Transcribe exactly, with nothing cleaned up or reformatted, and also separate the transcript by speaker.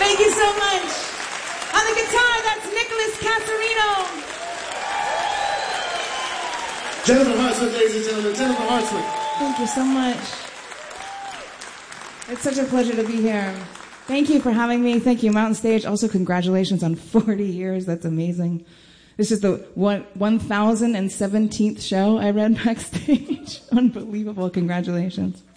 Speaker 1: Thank you so much. On the guitar, that's Nicholas Casarino.
Speaker 2: Jennifer Hartzman, ladies and gentlemen. Jennifer Hartzman.
Speaker 1: Thank you so much. It's such a pleasure to be here. Thank you for having me. Thank you, Mountain Stage. Also, congratulations on forty years. That's amazing. This is the one thousand seventeenth show I read backstage. Unbelievable. Congratulations.